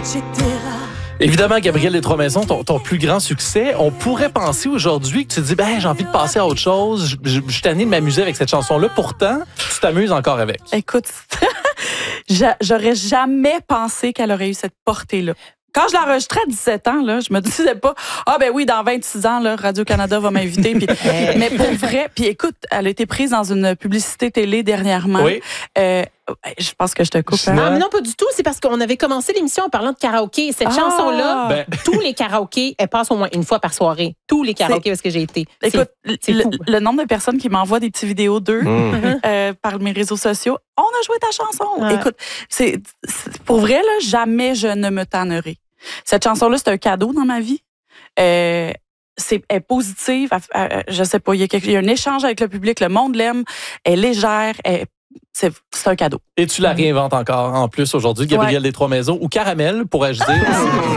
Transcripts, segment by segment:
etc. Évidemment, Gabriel des Trois-Maisons, ton plus grand succès. On pourrait penser aujourd'hui que tu te dis, j'ai envie de passer à autre chose. Je suis tanné de m'amuser avec cette chanson-là. Pourtant, tu t'amuses encore avec. Écoute, j'aurais jamais pensé qu'elle aurait eu cette portée-là. Quand je l'enregistrais à 17 ans, là, je me disais pas, oui, dans 26 ans, là, Radio-Canada va m'inviter. Mais pour vrai, puis écoute, elle a été prise dans une publicité télé dernièrement. Oui. Je pense que je te coupe. Ah, mais non, pas du tout. C'est parce qu'on avait commencé l'émission en parlant de karaoké. Cette chanson-là, tous les karaokés, elle passe au moins une fois par soirée. Tous les karaokés parce que j'ai été. Écoute, c'est fou. Le nombre de personnes qui m'envoient des petits vidéos d'eux par mes réseaux sociaux, on a joué ta chanson. Ouais. Écoute, c'est pour vrai, là, jamais je ne me tannerai. Cette chanson-là, c'est un cadeau dans ma vie. Elle est positive. Je sais pas, il y a un échange avec le public. Le monde l'aime. Elle est légère. C'est un cadeau. Et tu la réinventes encore, en plus, aujourd'hui, Gabriel des Trois-Maisons, ou Caramel, pourrais-je dire.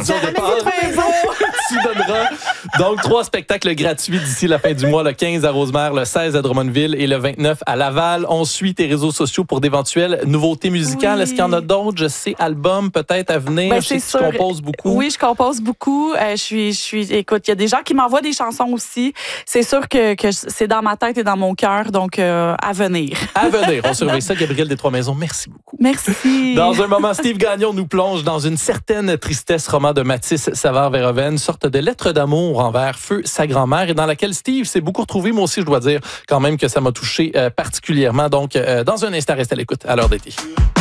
Tu donneras donc 3 spectacles gratuits d'ici la fin du mois, le 15 à Rosemère, le 16 à Drummondville et le 29 à Laval. On suit tes réseaux sociaux pour d'éventuelles nouveautés musicales. Oui. Est-ce qu'il y en a d'autres? Je sais, albums peut-être à venir. Je sais que tu composes beaucoup. Oui, je compose beaucoup. Écoute, il y a des gens qui m'envoient des chansons aussi. C'est sûr que c'est dans ma tête et dans mon cœur, donc à venir. À venir. On surveille ça. Gabriel des Trois-Maisons, merci beaucoup. Merci. Dans un moment, Steve Gagnon nous plonge dans une certaine tristesse, roman de Mathis Savard-Verhoeven, sorte de lettre d'amour envers Feu, sa grand-mère, et dans laquelle Steve s'est beaucoup retrouvé. Moi aussi, je dois dire quand même que ça m'a touché particulièrement. Donc, dans un instant, restez à l'écoute à l'heure d'été.